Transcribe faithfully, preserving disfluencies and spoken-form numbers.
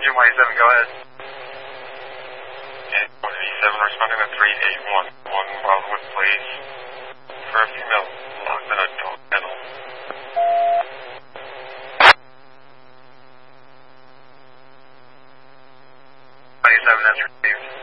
two one seven, go ahead. Okay, one eighty-seven, responding to three eight one one Wildwood Place for a female locked in a dog kennel. twenty-seven, that's received.